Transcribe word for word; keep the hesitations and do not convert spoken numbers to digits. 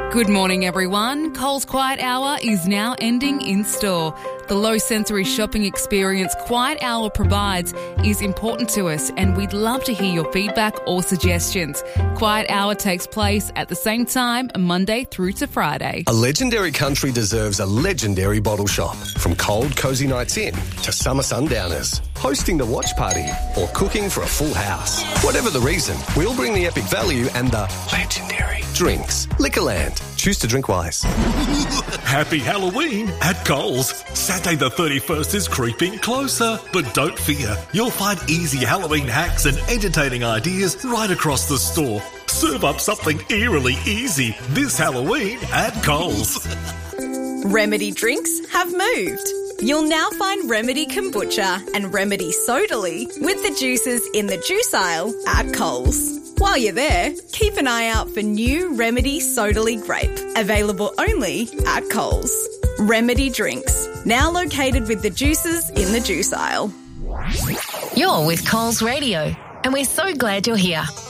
Good morning, everyone. Coles Quiet Hour is now ending in store. The low-sensory shopping experience Quiet Hour provides is important to us, and we'd love to hear your feedback or suggestions. Quiet Hour takes place at the same time, Monday through to Friday. A legendary country deserves a legendary bottle shop. From cold, cosy nights in to summer sundowners, hosting the watch party or cooking for a full house. Whatever the reason, we'll bring the epic value and the legendary drinks. Liquorland. Choose to drink wise. Happy Halloween at Coles. Saturday the thirty-first is creeping closer. But don't fear, you'll find easy Halloween hacks and entertaining ideas right across the store. Serve up something eerily easy this Halloween at Coles. Remedy drinks have moved. You'll now find Remedy Kombucha and Remedy Sodally with the juices in the juice aisle at Coles. While you're there, keep an eye out for new Remedy Sodally Grape, available only at Coles. Remedy Drinks, now located with the juices in the juice aisle. You're with Coles Radio, and we're so glad you're here.